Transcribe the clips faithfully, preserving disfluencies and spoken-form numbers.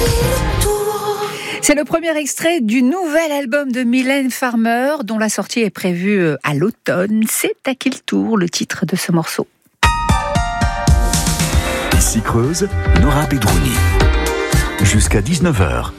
C'est le premier extrait du nouvel album de Mylène Farmer, dont la sortie est prévue à l'automne. C'est À qui le tour, le titre de ce morceau. Ici Creuse, Nora Bedrouni. Jusqu'à dix-neuf heures.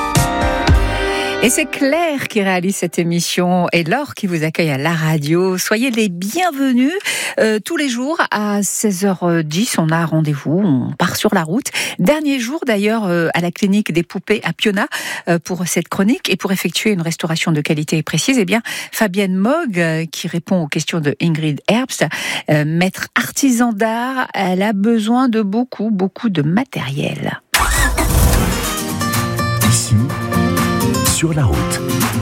Et c'est Claire qui réalise cette émission et Laure qui vous accueille à la radio. Soyez les bienvenus. Euh, tous les jours à seize heures dix, on a rendez-vous, on part sur la route. Dernier jour d'ailleurs euh, à la clinique des poupées à Piona euh, pour cette chronique et pour effectuer une restauration de qualité et précise. Eh bien, Fabienne Mogg, euh, qui répond aux questions de Ingrid Herbst, euh, maître artisan d'art, elle a besoin de beaucoup, beaucoup de matériel. Ici, sur la route.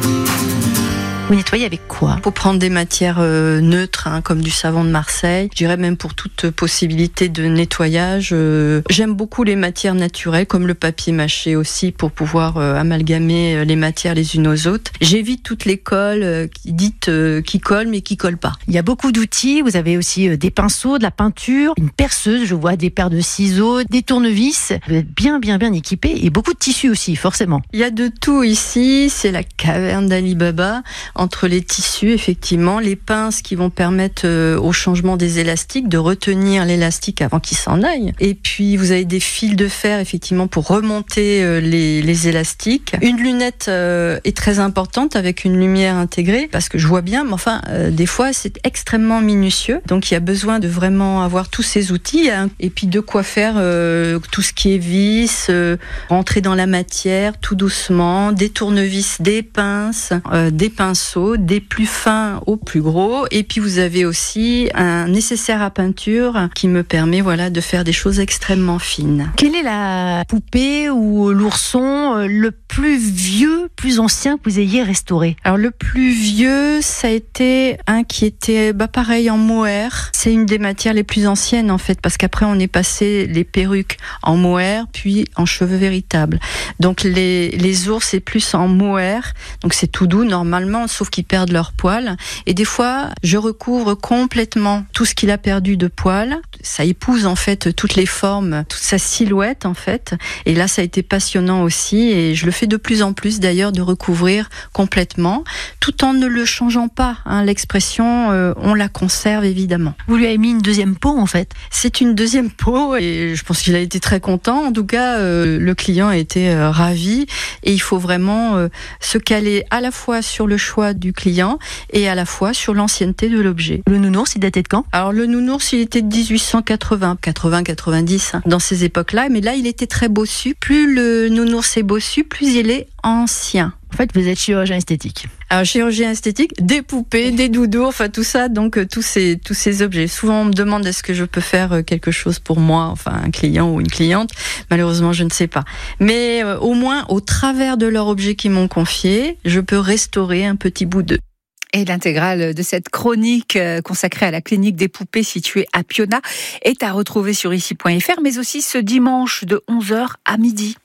Vous nettoyez avec quoi ? Pour prendre des matières euh, neutres, hein, comme du savon de Marseille. Je dirais même pour toute possibilité de nettoyage. Euh, j'aime beaucoup les matières naturelles, comme le papier mâché aussi, pour pouvoir euh, amalgamer les matières les unes aux autres. J'évite toutes les colles euh, qui dites euh, qui collent, mais qui collent pas. Il y a beaucoup d'outils. Vous avez aussi euh, des pinceaux, de la peinture, une perceuse. Je vois des paires de ciseaux, des tournevis. Vous êtes bien, bien, bien équipé et beaucoup de tissus aussi, forcément. Il y a de tout ici. C'est la caverne d'Ali Baba. Entre les tissus, effectivement, les pinces qui vont permettre euh, au changement des élastiques de retenir l'élastique avant qu'il s'en aille. Et puis vous avez des fils de fer, effectivement, pour remonter euh, les, les élastiques. Une lunette euh, est très importante avec une lumière intégrée parce que je vois bien, mais enfin, euh, des fois c'est extrêmement minutieux. Donc il y a besoin de vraiment avoir tous ces outils hein, et puis de quoi faire euh, tout ce qui est vis, euh, rentrer dans la matière tout doucement, des tournevis, des pinces, euh, des pinceaux, des plus fins aux plus gros, et puis vous avez aussi un nécessaire à peinture qui me permet voilà de faire des choses extrêmement fines. Quelle est la poupée ou l'ourson le plus vieux, plus ancien que vous ayez restauré ? Alors le plus vieux, ça a été un qui était bah pareil en mohair. C'est une des matières les plus anciennes en fait, parce qu'après on est passé les perruques en mohair, puis en cheveux véritables. Donc les les ours c'est plus en mohair, donc c'est tout doux normalement, sauf qu'ils perdent leurs poils. Et des fois, je recouvre complètement tout ce qu'il a perdu de poils. Ça épouse en fait toutes les formes, toute sa silhouette en fait. Et là, ça a été passionnant aussi. Et je le fais de plus en plus d'ailleurs, de recouvrir complètement, tout en ne le changeant pas. Hein. L'expression, euh, on la conserve évidemment. Vous lui avez mis une deuxième peau en fait ? C'est une deuxième peau et je pense qu'il a été très content. En tout cas, euh, le client a été euh, ravi. Et il faut vraiment euh, se caler à la fois sur le choix du client et à la fois sur l'ancienneté de l'objet. Le nounours, il datait de quand ? Alors le nounours, il était de dix-huit cent quatre-vingts, quatre-vingts, quatre-vingt-dix, hein, dans ces époques-là. Mais là, il était très bossu. Plus le nounours est bossu, plus il est ancien. En fait, vous êtes chirurgien esthétique. Alors, chirurgien esthétique, des poupées, des doudous, enfin tout ça, donc euh, tous ces tous ces objets. Souvent, on me demande est-ce que je peux faire euh, quelque chose pour moi, enfin un client ou une cliente. Malheureusement, je ne sais pas. Mais euh, au moins, au travers de leurs objets qu'ils m'ont confiés, je peux restaurer un petit bout d'eux. Et l'intégrale de cette chronique consacrée à la clinique des poupées située à Piona est à retrouver sur ici point f r, mais aussi ce dimanche de onze heures à midi.